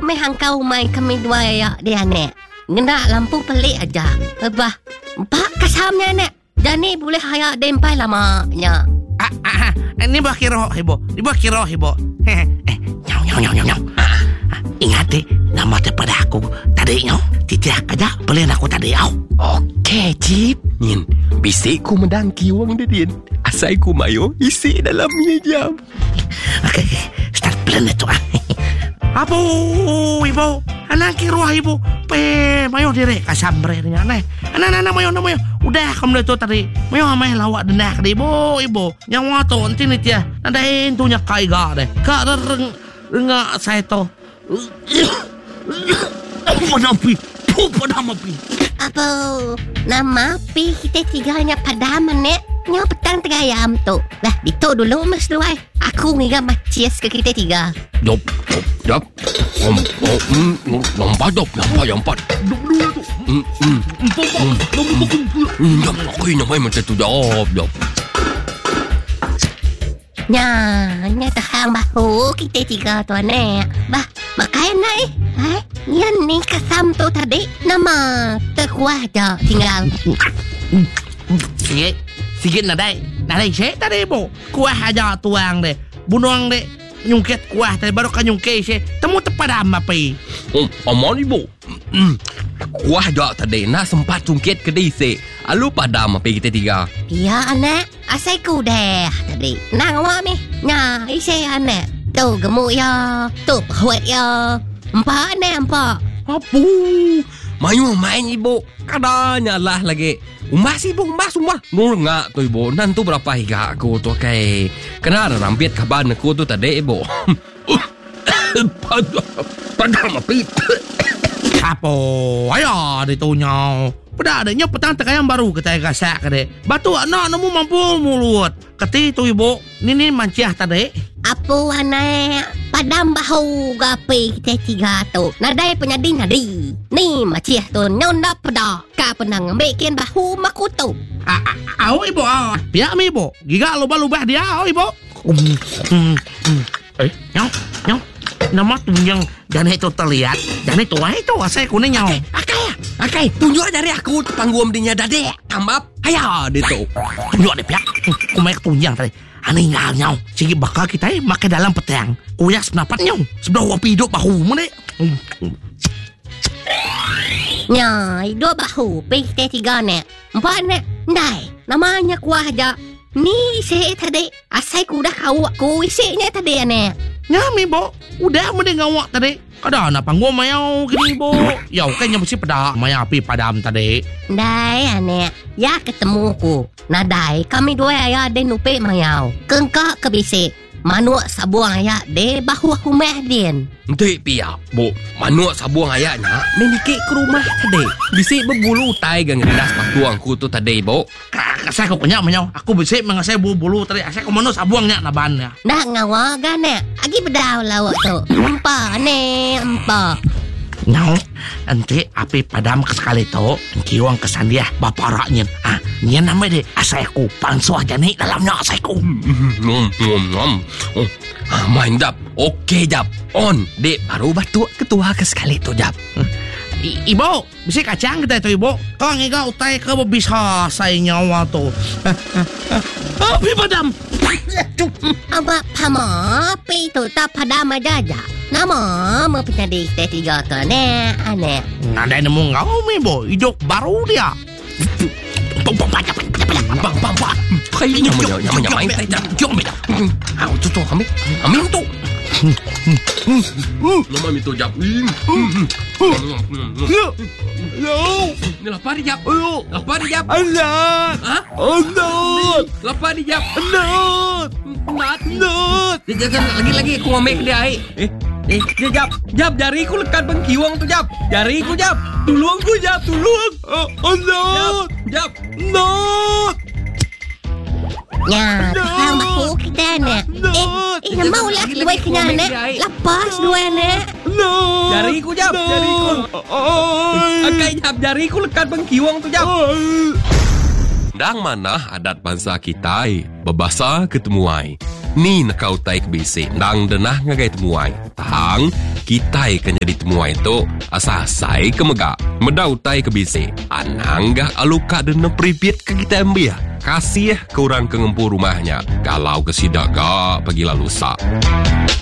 mai hangkau mai kami dua ya dia nek. Ngena lampu pelik aja. Bah, pak kasamnya nek. Jadi boleh haya dempai lamanya. Ini bah kiro ibu. Nyau. Ingat deh, nama daripada aku tadi nyau. Tidak aja beliin aku tadi nyau. Okey, Cip. Nyin, bisikku mendangki wang dia, Din. Asaiku mayo isi dalamnya jam. Okey, start beliin itu. Apa, ibu? Anak kiro ibu. Mayo dire kasambre nya neh. Anak mayo. Udah kamu itu tadi. Mayo amai lawak denak deh, ibu. Yang wato nanti nih ya. Nadain tuh nyakai ga deh. Ka renga saya to. Padam api. Apa? Nama api kita tiganya padam nek. Nyo petang tengah ayam tu. Lah, dito dulu mas luai. Aku ngiga macis ke kita tiga. Jop. Nampak. Jop, aku nampak macam tu jop. Nya tahang bahu kita tiga tu nek. Bah, makain naik. Yan ni kasam tu tadi. Nama terkuah aja tinggal. Sikit nadai cek tadi ibu. Kuah aja tuang deh. Bunuang deh. Nyungkit kuah tadi baru kan nyungkit cek. Temu tepadam api. Aman ibu. Kuah jauh tadi nak sempat cungkit ke disi. Alu padam api kita tiga. Ya anak. Asaiku deh tadi. Nang awak mi. Nya isi anak. Tu gemuk ya. Tu perut ya. Empak anak. Apa? Mayu main ibu. Kadanya lah lagi. Umbas ibu. Nungak tu ibu. Nanti berapa higa aku tu kayak. Kena ada rampit kaban aku tu tadi ibu. Padam api. Apa? Ayah ditunyau. Pada adanya petang tekayang baru kita gasak kade. Batu anak namu mampu mulut. Keti tu ibu. Ini manciah tadi. Apa anak? Padam bahu gapi kita tiga tu. Nadai penyadin nadi. Ni maciah tu nyonda pada. Ka penang bikin bahu makutu. Aw ibu. Biar mi ibu. Giga lubah-lubah dia ibu. Nyau. Nama tunjang jangan itu terlihat. Jangan itu asal kuning nyau. Akai, tunjuk dari aku panggung dinya dade. Ambap, ayah dia tu. Tunjuk deh pihak. Kumek tunjang tadi. Aneh ngal nyau. Sigi bakal kita makan dalam petang. Kuyak senapat nyau. Sebelah wapi hidup bahu mana? Nyai dua bahu kita tiga nek. Empat nek. Ndai. Namanya kuah aja. Ni isi tadi. Asai ku dah kau aku isinya tadi nek. Nyami bo. Udah mending ngawak tadi. Kada nak panggung mayau gini bo. Ya kayaknya mesti pada maya api padam tadi. Dai anek. Ya ketemu ku. Nadai kami dua ayah de nupe mayau. Kengkak kebisi. Manuk sabuang ayah de bahu aku mehdin. Nanti pihak, bu. Manuk sabuang ayahnya menikik ke rumah tadi. Bisik berbulu tai gang rendas patuangku tu tadi, bu. Saya kau kenyak menyau. Aku bisik mengasai bulu tadi. Saya kau manuk sabuangnya nabannya. Dah ngawak kan nek. Agi bedau lawak tu. Empa. Nyau, nanti api padam sekali tu. Kiwang kesan dia baparaknya. Nian nama dia asaiku. Pansu aja nih dalamnya asaiku. Main jap. Okey jap. On. Dek baru batu ketua ke sekali tu jap. Ibu, bisa kacang kita itu ibu. Kau ngigau utai ke bisa saya nyawa tu. Api padam. Apa pama api tu tak padam aja. Nama mempunyai kita tiga tu nek anek. Nada nemu ngau ibu. Hidup baru dia. Bang. Kayaknya main tai jap. Jom beda. Tu ambil tu. Lama itu jap. Ni lapar di jap. Anak. Lapar di jap. Nat. Lagi aku ambil ke dia. Jap, jariku lekat bengkiwang tu jap. Jariku jap. Tolong. Jap. Ya, tahang bahu kita nek. Nama ulah dua kena nek. Lepas dua nek. Jariku jap. Akai jap, jariku lekat bengkiwang tu jap. Dang mana adat bangsa kita bebasa ketemuai. Ni nak kau taik bisi. Dang denah ngagai temuai. Tahang Kita kan jadi temuai tu. Asal saya ke megak. Medau tai ke bisi. Ananggah aluka dan nepripit ke kita ambil. Kasih ke orang ke ngempur rumahnya. Kalau ke sidak gak, pergilah lusa.